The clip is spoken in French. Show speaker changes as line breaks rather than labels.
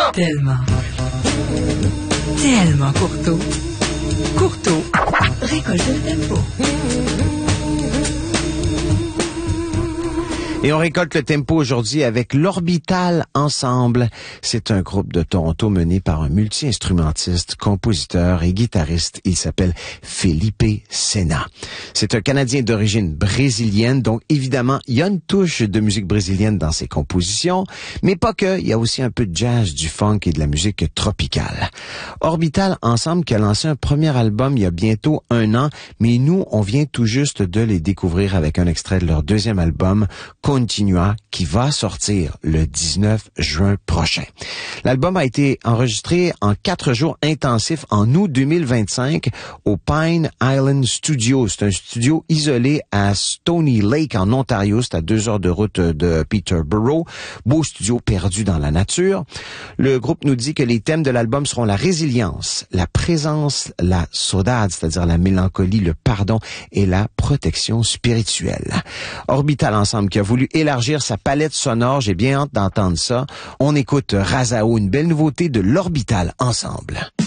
Tellement. Tellement courtois. Courtois. Récolte le tempo.
Et on récolte le tempo aujourd'hui avec l'Orbital Ensemble. C'est un groupe de Toronto mené par un multi-instrumentiste, compositeur et guitariste. Il s'appelle Felipe Sena. C'est un Canadien d'origine brésilienne, donc évidemment, il y a une touche de musique brésilienne dans ses compositions, mais pas que, il y a aussi un peu de jazz, du funk et de la musique tropicale. Orbital Ensemble qui a lancé un premier album il y a bientôt 1 an, mais nous, on vient tout juste de les découvrir avec un extrait de leur deuxième album, Continua, qui va sortir le 19 juin prochain. L'album a été enregistré en 4 jours intensifs en août 2025 au Pine Island Studio. C'est un studio isolé à Stony Lake en Ontario. C'est à 2 heures de route de Peterborough. Beau studio perdu dans la nature. Le groupe nous dit que les thèmes de l'album seront la résilience, la présence, la saudade, c'est-à-dire la mélancolie, le pardon et la protection spirituelle. Orbital Ensemble qui a voulu élargir sa palette sonore. J'ai bien hâte d'entendre ça. On écoute Razao, une belle nouveauté de l'Orbital Ensemble.